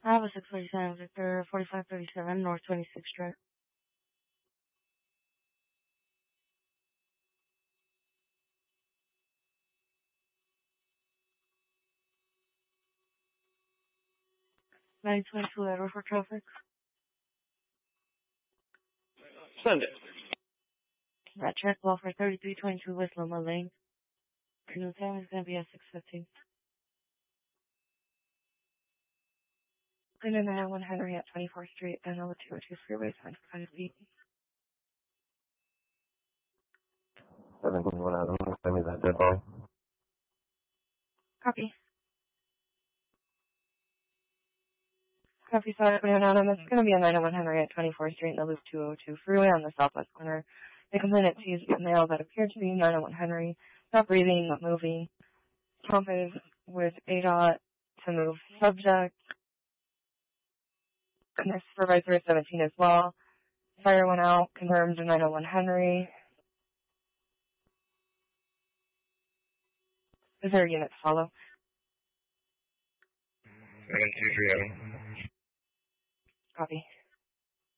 I have a 647 Victor 4537 North 26th Street. $922 letter for traffic. Send it. That check call for 3322 West Loma Lane. New time is going to be at 6:15. And then I have 1 Henry at 24th Street and over 202 Freeway, 25 feet. 17 Adam, send me that dead boy. Copy. Copy, sorry, Adam. It's going to be a 901 Henry at 24th Street and the Loop 202 Freeway on the southwest corner. The complainant sees a male that appeared to be 901 Henry, not breathing, not moving. Prompted with ADOT to move subject. And their supervisor is 17 as well. Fire went out, confirmed 901 Henry. Is there a unit to follow? 723 Adam. Copy.